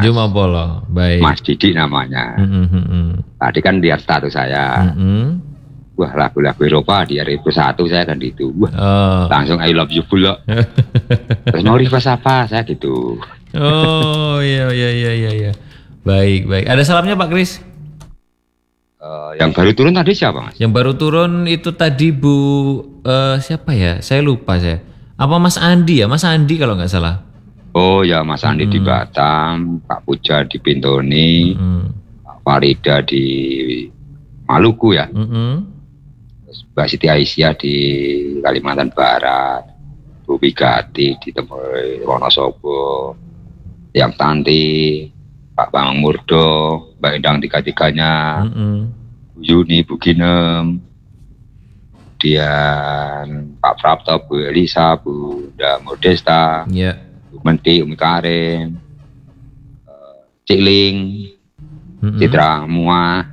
Juma Polo, baik. Mas Didi namanya. Tadi kan lihat status saya. Wah, lagu-lagu Eropa di RP1 saya kan gitu. Wah, langsung I love you pula. Terus mau request apa? Saya gitu. Oh iya. Baik. Ada salamnya Pak Kris? Yang baru turun tadi siapa, Mas? Yang baru turun itu tadi Bu siapa ya? Saya lupa saya. Apa Mas Andi ya? Mas Andi kalau nggak salah. Oh ya, Mas Andi di Batam, Pak Puja di Bintoni, Pak Farida di Maluku ya. Terus Mbak Siti Aisyah di Kalimantan Barat, Bu Bigati di Wonosobo, yang Tanti, Pak Bang Murdo, Mbak Endang tiga-tiganya, Bu Yuni, Bu Ginem, kemudian Pak Prapto, Bu Elisa, Bu Modesta, Bu Menti, Umi Karim, Cikling, Citra Mua,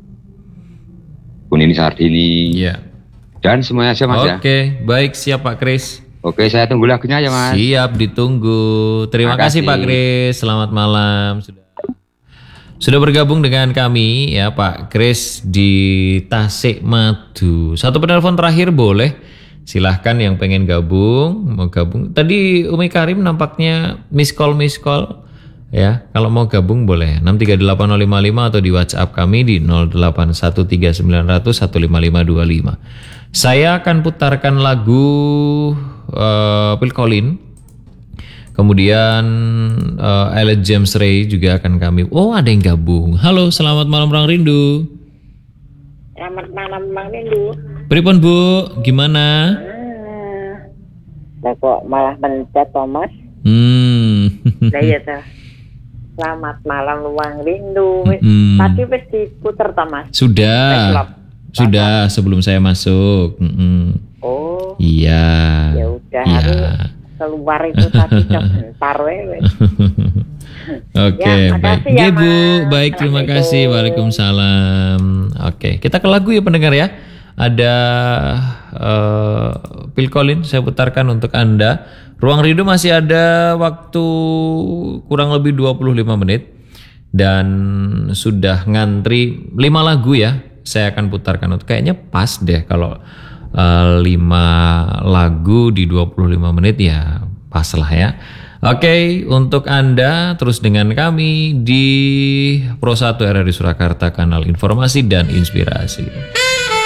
Bu Nini Sardini, dan semuanya aja Mas ya. Oke, baik, siap Pak Kris. Oke, saya tunggu lagunya ya Mas. Siap, ditunggu. Terima kasih Pak Kris. Selamat malam. Sudah bergabung dengan kami ya Pak Kris di Tasikmadu. Satu penelpon terakhir boleh. Silahkan yang pengen gabung, mau gabung. Tadi Umi Karim nampaknya miss call ya. Kalau mau gabung boleh 6380555 atau di WhatsApp kami di 081390015525. Saya akan putarkan lagu Phil Collins. Kemudian Elliot James Ray juga akan kami. Oh, ada yang gabung. Halo, selamat malam Bang Rindu. Selamat malam Bang Rindu. Pripun Bu, gimana? Kok malah mencet Thomas? Nah iya tuh. Selamat malam Bang Rindu. Tadi wis diputer Thomas. Sudah sebelum saya masuk. Oh. Iya. Ya udah. Keluar itu tadi sebentar Oke, baik. Ya, Bu, baik, terima kasih. Waalaikumsalam. Oke, kita ke lagu ya pendengar ya. Ada Phil Collins saya putarkan untuk Anda. Ruang Rindu masih ada waktu kurang lebih 25 menit dan sudah ngantri 5 lagu ya. Saya akan putarkan untuk kayaknya pas deh kalau 5 lagu di 25 menit ya pas lah ya. Oke, untuk Anda terus dengan kami di Pro 1 RRI Surakarta, kanal informasi dan inspirasi.